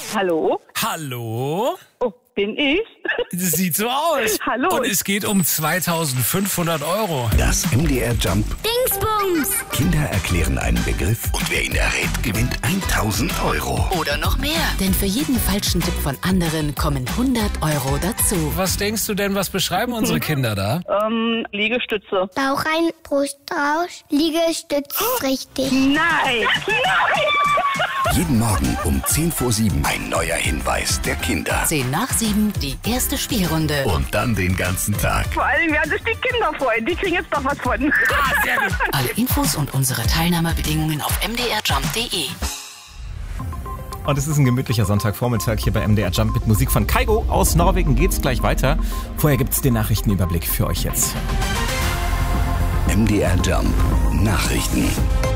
Hallo? Hallo? Oh, bin ich? Das sieht so aus. Hallo. Und es geht um 2.500 €. Das MDR Jump. Dingsbums! Kinder erklären einen Begriff und wer ihn errät, gewinnt 1.000 €. Oder noch mehr. Denn für jeden falschen Tipp von anderen kommen 100 € dazu. Was denkst du denn, was beschreiben unsere Kinder da? Liegestütze. Bauch rein, Brust raus, Liegestütz richtig. Nein! Jeden Morgen um 7:10 ein neuer Hinweis der Kinder. 7:10, die erste Spielrunde. Und dann den ganzen Tag. Vor allem werden sich die Kinder freuen. Die kriegen jetzt doch was von. Alle Infos und unsere Teilnahmebedingungen auf mdrjump.de. Und es ist ein gemütlicher Sonntagvormittag hier bei MDR Jump mit Musik von Kygo. Aus Norwegen geht's gleich weiter. Vorher gibt's den Nachrichtenüberblick für euch jetzt. MDR Jump. Nachrichten.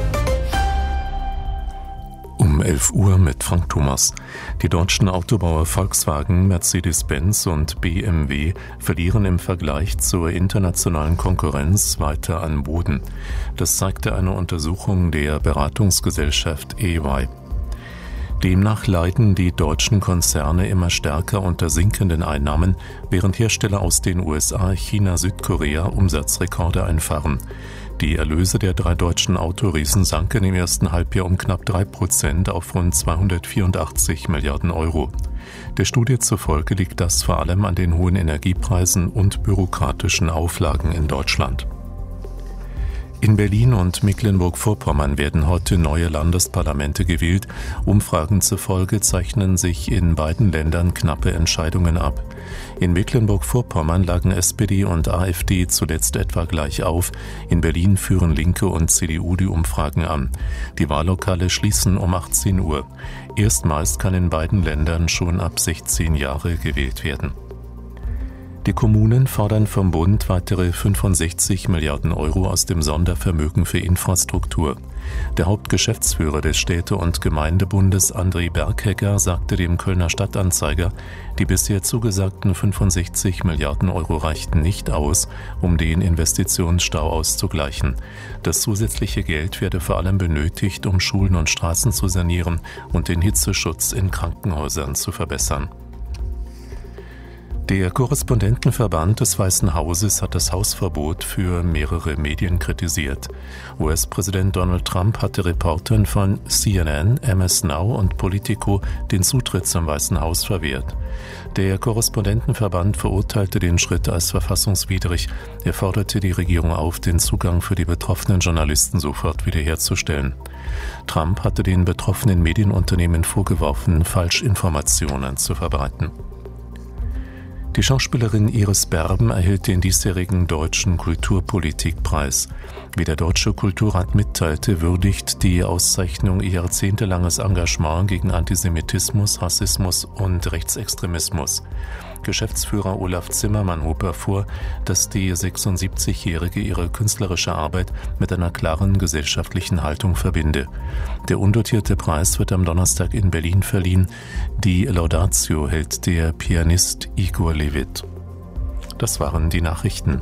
Um 11 Uhr mit Frank Thomas. Die deutschen Autobauer Volkswagen, Mercedes-Benz und BMW verlieren im Vergleich zur internationalen Konkurrenz weiter an Boden. Das zeigte eine Untersuchung der Beratungsgesellschaft EY. Demnach leiden die deutschen Konzerne immer stärker unter sinkenden Einnahmen, während Hersteller aus den USA, China, Südkorea Umsatzrekorde einfahren. Die Erlöse der 3 deutschen Autoriesen sanken im ersten Halbjahr um knapp 3% auf rund 284 Milliarden €. Der Studie zufolge liegt das vor allem an den hohen Energiepreisen und bürokratischen Auflagen in Deutschland. In Berlin und Mecklenburg-Vorpommern werden heute neue Landesparlamente gewählt. Umfragen zufolge zeichnen sich in beiden Ländern knappe Entscheidungen ab. In Mecklenburg-Vorpommern lagen SPD und AfD zuletzt etwa gleich auf. In Berlin führen Linke und CDU die Umfragen an. Die Wahllokale schließen um 18 Uhr. Erstmals kann in beiden Ländern schon ab 16 Jahre gewählt werden. Die Kommunen fordern vom Bund weitere 65 Milliarden € aus dem Sondervermögen für Infrastruktur. Der Hauptgeschäftsführer des Städte- und Gemeindebundes André Berghecker sagte dem Kölner Stadtanzeiger, die bisher zugesagten 65 Milliarden € reichten nicht aus, um den Investitionsstau auszugleichen. Das zusätzliche Geld werde vor allem benötigt, um Schulen und Straßen zu sanieren und den Hitzeschutz in Krankenhäusern zu verbessern. Der Korrespondentenverband des Weißen Hauses hat das Hausverbot für mehrere Medien kritisiert. US-Präsident Donald Trump hatte Reportern von CNN, MS Now und Politico den Zutritt zum Weißen Haus verwehrt. Der Korrespondentenverband verurteilte den Schritt als verfassungswidrig. Er forderte die Regierung auf, den Zugang für die betroffenen Journalisten sofort wiederherzustellen. Trump hatte den betroffenen Medienunternehmen vorgeworfen, Falschinformationen zu verbreiten. Die Schauspielerin Iris Berben erhielt den diesjährigen Deutschen Kulturpolitikpreis. Wie der Deutsche Kulturrat mitteilte, würdigt die Auszeichnung ihr jahrzehntelanges Engagement gegen Antisemitismus, Rassismus und Rechtsextremismus. Geschäftsführer Olaf Zimmermann hob hervor, dass die 76-Jährige ihre künstlerische Arbeit mit einer klaren gesellschaftlichen Haltung verbinde. Der undotierte Preis wird am Donnerstag in Berlin verliehen. Die Laudatio hält der Pianist Igor Levit. Das waren die Nachrichten.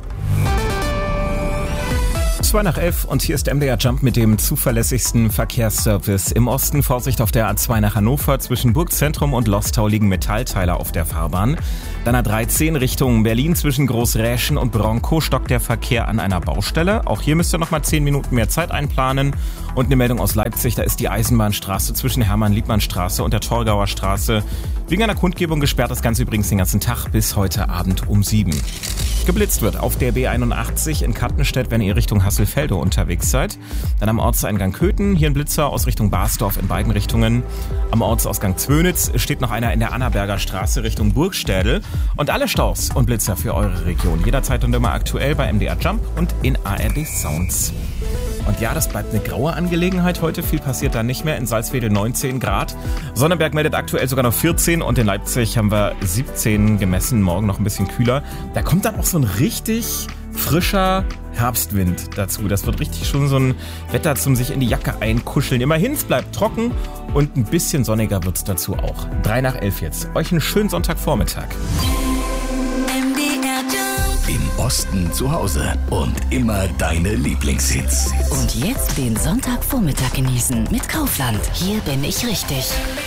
11:02 und hier ist MDR Jump mit dem zuverlässigsten Verkehrsservice. Im Osten Vorsicht auf der A2 nach Hannover. Zwischen Burgzentrum und Lostau liegen Metallteile auf der Fahrbahn. Dann A13 Richtung Berlin zwischen Großräschen und Bronkow stockt der Verkehr an einer Baustelle. Auch hier müsst ihr nochmal 10 Minuten mehr Zeit einplanen. Und eine Meldung aus Leipzig, da ist die Eisenbahnstraße zwischen Hermann-Liebmann-Straße und der Torgauer Straße wegen einer Kundgebung gesperrt. Das Ganze übrigens den ganzen Tag bis heute Abend um 7. Geblitzt wird auf der B81 in Kattenstedt, wenn ihr Richtung Hasselfelde unterwegs seid. Dann am Ortseingang Köthen, hier ein Blitzer aus Richtung Basdorf in beiden Richtungen. Am Ortsausgang Zwönitz steht noch einer in der Annaberger Straße Richtung Burgstädel. Und alle Staus und Blitzer für eure Region jederzeit und immer aktuell bei MDR Jump und in ARD Sounds. Und ja, das bleibt eine graue Angelegenheit heute. Viel passiert da nicht mehr. In Salzwedel 19 Grad. Sonnenberg meldet aktuell sogar noch 14 und in Leipzig haben wir 17 gemessen. Morgen noch ein bisschen kühler. Da kommt dann auch so ein richtig frischer Herbstwind dazu. Das wird richtig schon so ein Wetter zum sich in die Jacke einkuscheln. Immerhin, es bleibt trocken und ein bisschen sonniger wird's dazu auch. 11:03 jetzt. Euch einen schönen Sonntagvormittag. Im Osten zu Hause und immer deine Lieblingshits. Und jetzt den Sonntagvormittag genießen mit Kaufland. Hier bin ich richtig.